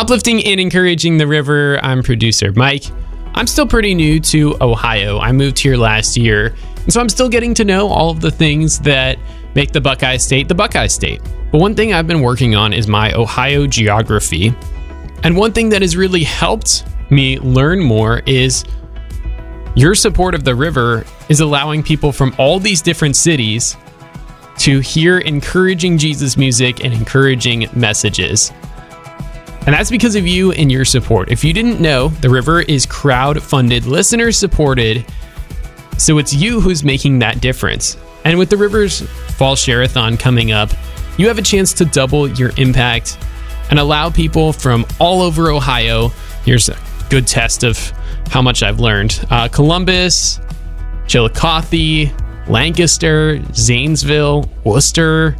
Uplifting and encouraging the river, I'm producer Mike. I'm still pretty new to Ohio. I moved here last year, and so I'm still getting to know all of the things that make the Buckeye State the Buckeye State. But one thing I've been working on is my Ohio geography. And one thing that has really helped me learn more is your support of the river is allowing people from all these different cities to hear encouraging Jesus music and encouraging messages. And that's because of you and your support. If you didn't know, the river is crowd-funded, listener-supported, so it's you who's making that difference. And with the river's Fall Share-a-thon coming up, you have a chance to double your impact and allow people from all over Ohio. Here's a good test of how much I've learned. Columbus, Chillicothe, Lancaster, Zanesville, Worcester,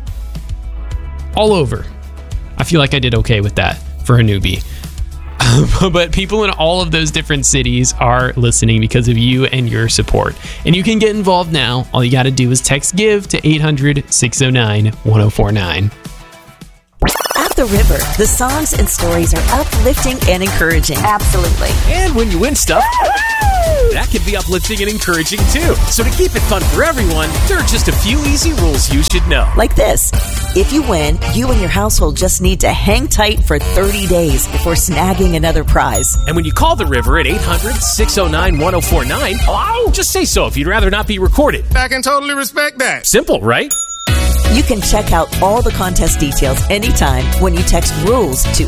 all over. I feel like I did okay with that for a newbie. But people in all of those different cities are listening because of you and your support. And you can get involved now. All you got to do is text GIVE to 800-609-1049. At the river, the songs and stories are uplifting and encouraging. Absolutely. And when you win stuff, that can be uplifting and encouraging too. So to keep it fun for everyone, there are just a few easy rules you should know. Like this. If you win, you and your household just need to hang tight for 30 days before snagging another prize. And when you call the river at 800-609-1049, just say so if you'd rather not be recorded. I can totally respect that. Simple, right? You can check out all the contest details anytime when you text RULES to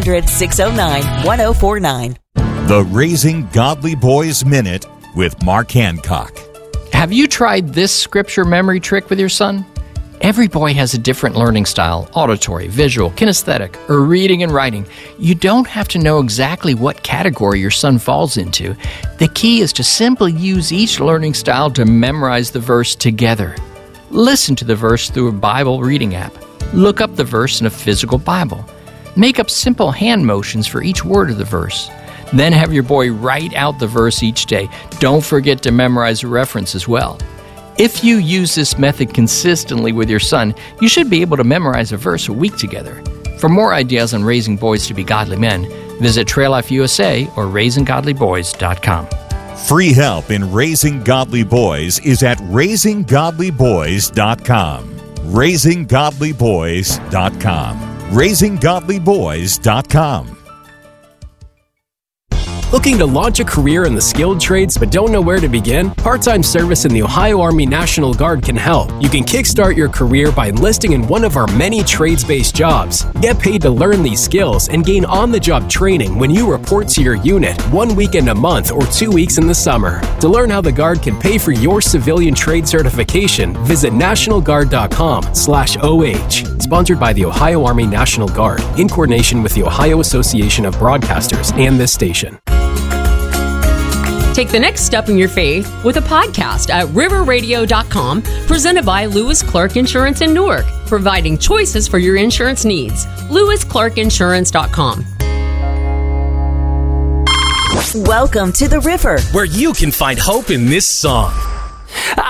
800-609-1049. The Raising Godly Boys Minute with Mark Hancock. Have you tried this scripture memory trick with your son? Every boy has a different learning style: auditory, visual, kinesthetic, or reading and writing. You don't have to know exactly what category your son falls into. The key is to simply use each learning style to memorize the verse together. Listen to the verse through a Bible reading app. Look up the verse in a physical Bible. Make up simple hand motions for each word of the verse. Then have your boy write out the verse each day. Don't forget to memorize a reference as well. If you use this method consistently with your son, you should be able to memorize a verse a week together. For more ideas on raising boys to be godly men, visit Trail Life USA or RaisingGodlyBoys.com. Free help in raising godly boys is at RaisingGodlyBoys.com. RaisingGodlyBoys.com. RaisingGodlyBoys.com. Looking to launch a career in the skilled trades but don't know where to begin? Part-time service in the Ohio Army National Guard can help. You can kickstart your career by enlisting in one of our many trades-based jobs. Get paid to learn these skills and gain on-the-job training when you report to your unit 1 weekend a month or 2 weeks in the summer. To learn how the Guard can pay for your civilian trade certification, visit nationalguard.com/OH. Sponsored by the Ohio Army National Guard in coordination with the Ohio Association of Broadcasters and this station. Take the next step in your faith with a podcast at riverradio.com, presented by Lewis Clark Insurance in Newark, providing choices for your insurance needs. LewisClarkInsurance.com. Welcome to the river, where you can find hope in this song.